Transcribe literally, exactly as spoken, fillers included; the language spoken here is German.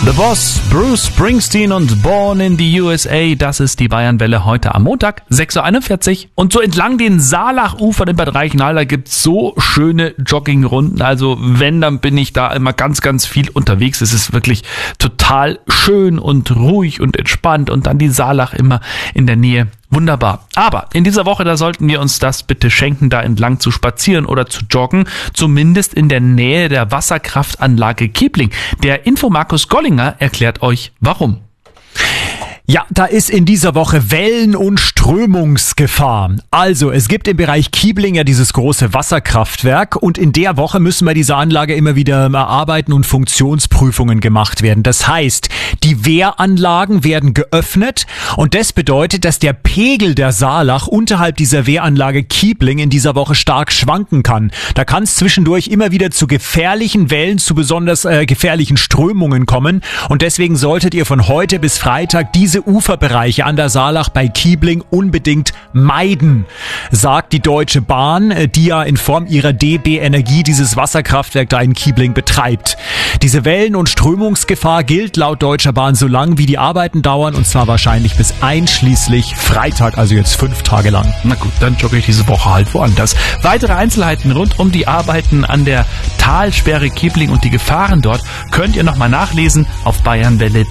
The Boss, Bruce Springsteen und Born in the U S A, das ist die Bayernwelle heute am Montag, sechs Uhr einundvierzig. Und so entlang den Saarlachufern in Bad Reichenhall, da gibt's so schöne Joggingrunden. Also wenn, dann bin ich da immer ganz, ganz viel unterwegs. Es ist wirklich total schön und ruhig und entspannt und dann die Saarlach immer in der Nähe. Wunderbar. Aber in dieser Woche, da sollten wir uns das bitte schenken, da entlang zu spazieren oder zu joggen, zumindest in der Nähe der Wasserkraftanlage Keebling. Der Info Markus Gollinger erklärt euch, warum. Ja, da ist in dieser Woche Wellen- und Strömungsgefahr. Also, es gibt im Bereich Keebling ja dieses große Wasserkraftwerk und in der Woche müssen bei dieser Anlage immer wieder erarbeiten und Funktionsprüfungen gemacht werden. Das heißt, die Wehranlagen werden geöffnet und das bedeutet, dass der Pegel der Saarlach unterhalb dieser Wehranlage Keebling in dieser Woche stark schwanken kann. Da kann es zwischendurch immer wieder zu gefährlichen Wellen, zu besonders äh, gefährlichen Strömungen kommen und deswegen solltet ihr von heute bis Freitag diese Uferbereiche an der Saarlach bei Keebling unbedingt meiden, sagt die Deutsche Bahn, die ja in Form ihrer D B Energie dieses Wasserkraftwerk da in Keebling betreibt. Diese Wellen- und Strömungsgefahr gilt laut Deutscher Bahn so lang, wie die Arbeiten dauern, und zwar wahrscheinlich bis einschließlich Freitag, also jetzt fünf Tage lang. Na gut, dann jogge ich diese Woche halt woanders. Weitere Einzelheiten rund um die Arbeiten an der Talsperre Keebling und die Gefahren dort könnt ihr nochmal nachlesen auf bayernwelle